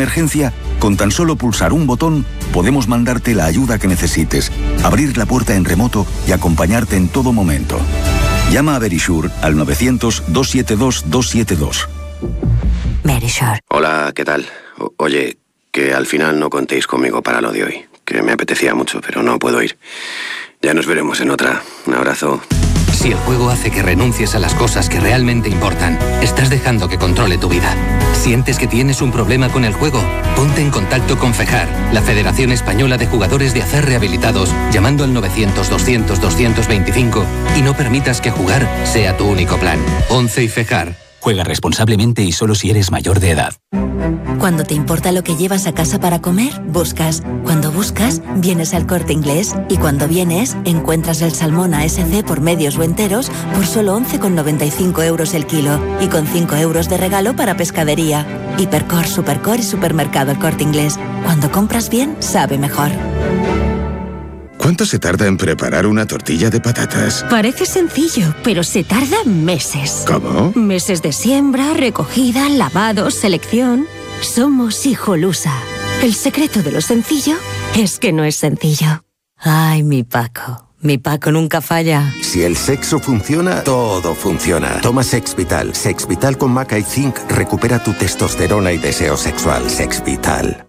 emergencia, con tan solo pulsar un botón, podemos mandarte la ayuda que necesites, abrir la puerta en remoto y acompañarte en todo momento. Llama a Verisure al 900-272-272. Verisure. Hola, ¿qué tal? Oye, que al final no contéis conmigo para lo de hoy, que me apetecía mucho, pero no puedo ir. Ya nos veremos en otra. Un abrazo. Si el juego hace que renuncies a las cosas que realmente importan, estás dejando que controle tu vida. ¿Sientes que tienes un problema con el juego? Ponte en contacto con FEJAR, la Federación Española de Jugadores de Azar Rehabilitados, llamando al 900-200-225 y no permitas que jugar sea tu único plan. 11 y FEJAR. Juega responsablemente y solo si eres mayor de edad. Cuando te importa lo que llevas a casa para comer, buscas. Cuando buscas, vienes al Corte Inglés. Y cuando vienes, encuentras el salmón ASC por medios o enteros por solo 11,95 euros el kilo. Y con 5 euros de regalo para pescadería. Hipercor, Supercor y Supermercado El Corte Inglés. Cuando compras bien, sabe mejor. ¿Cuánto se tarda en preparar una tortilla de patatas? Parece sencillo, pero se tarda meses. ¿Cómo? Meses de siembra, recogida, lavado, selección. Somos Hijolusa. El secreto de lo sencillo es que no es sencillo. Ay, mi Paco. Mi Paco nunca falla. Si el sexo funciona, todo funciona. Toma Sexvital. Sexvital con maca y zinc recupera tu testosterona y deseo sexual. Sexvital.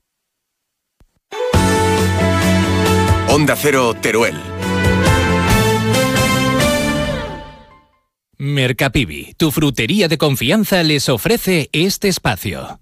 Onda Cero, Teruel. Mercapibi, tu frutería de confianza, les ofrece este espacio.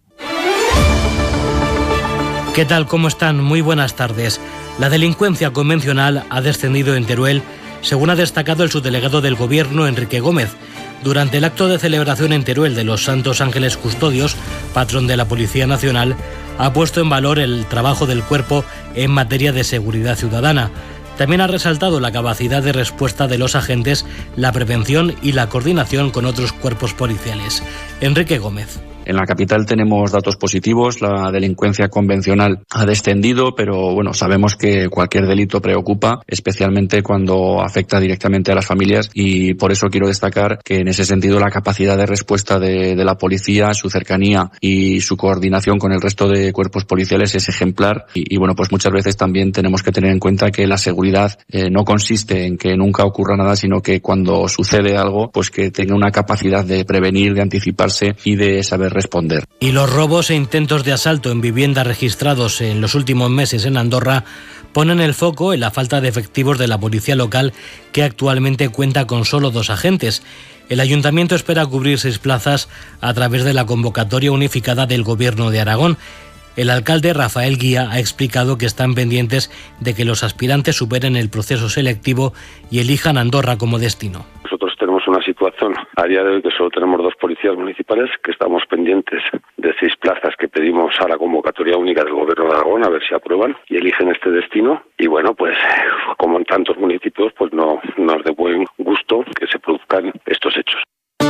¿Qué tal? ¿Cómo están? Muy buenas tardes. La delincuencia convencional ha descendido en Teruel, según ha destacado el subdelegado del Gobierno, Enrique Gómez, durante el acto de celebración en Teruel de los Santos Ángeles Custodios, patrón de la Policía Nacional. Ha puesto en valor el trabajo del cuerpo en materia de seguridad ciudadana. También ha resaltado la capacidad de respuesta de los agentes, la prevención y la coordinación con otros cuerpos policiales. Enrique Gómez. En la capital tenemos datos positivos, la delincuencia convencional ha descendido, pero bueno, sabemos que cualquier delito preocupa, especialmente cuando afecta directamente a las familias, y por eso quiero destacar que en ese sentido la capacidad de respuesta de la policía, su cercanía y su coordinación con el resto de cuerpos policiales es ejemplar, y bueno, pues muchas veces también tenemos que tener en cuenta que la seguridad no consiste en que nunca ocurra nada, sino que cuando sucede algo, pues que tenga una capacidad de prevenir, de anticiparse y de saber responder. Y los robos e intentos de asalto en viviendas registrados en los últimos meses en Andorra ponen el foco en la falta de efectivos de la policía local, que actualmente cuenta con solo 2 agentes. El ayuntamiento espera cubrir 6 plazas a través de la convocatoria unificada del Gobierno de Aragón. El alcalde Rafael Guía ha explicado que están pendientes de que los aspirantes superen el proceso selectivo y elijan Andorra como destino. Nosotros tenemos una situación a día de hoy que solo tenemos 2 policías municipales, que estamos pendientes de 6 plazas que pedimos a la convocatoria única del Gobierno de Aragón, a ver si aprueban y eligen este destino. Y bueno, pues como en tantos municipios, pues no es de buen gusto que se produzcan estos hechos.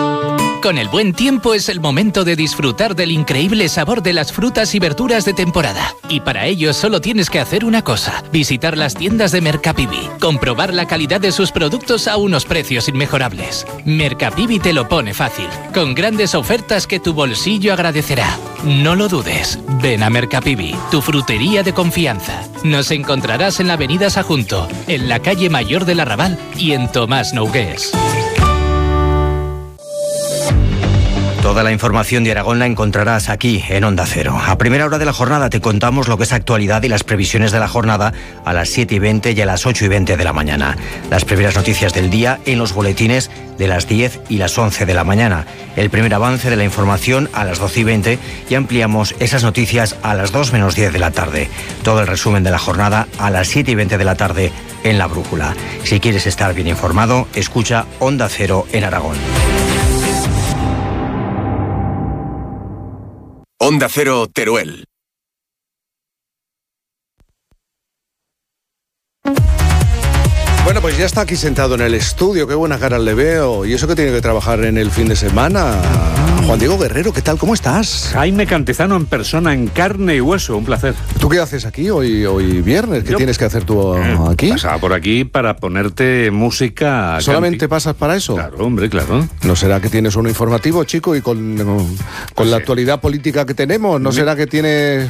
Con el buen tiempo es el momento de disfrutar del increíble sabor de las frutas y verduras de temporada. Y para ello solo tienes que hacer una cosa: visitar las tiendas de Mercapibi, comprobar la calidad de sus productos a unos precios inmejorables. Mercapibi te lo pone fácil, con grandes ofertas que tu bolsillo agradecerá. No lo dudes, ven a Mercapibi, tu frutería de confianza. Nos encontrarás en la avenida Sajunto, en la calle Mayor del Arrabal y en Tomás Nogués. Toda la información de Aragón la encontrarás aquí, en Onda Cero. A primera hora de la jornada te contamos lo que es actualidad y las previsiones de la jornada a las 7:20 y a las 8:20 de la mañana. Las primeras noticias del día en los boletines de las 10 y las 11 de la mañana. El primer avance de la información a las 12:20 y ampliamos esas noticias a las 2 menos 10 de la tarde. Todo el resumen de la jornada a las 7:20 de la tarde en La Brújula. Si quieres estar bien informado, escucha Onda Cero en Aragón. Onda Cero, Teruel. Bueno, pues ya está aquí sentado en el estudio, qué buena cara le veo. Y eso que tiene que trabajar en el fin de semana. Juan Diego Guerrero, ¿qué tal? ¿Cómo estás? Jaime Cantizano en persona, en carne y hueso, un placer. ¿Tú qué haces aquí hoy viernes? ¿Qué tienes que hacer tú aquí? Pasaba por aquí para ponerte música. ¿Solamente pasas para eso? Claro, hombre, claro. ¿No será que tienes uno informativo, chico, y con la actualidad política que tenemos? ¿No será que tienes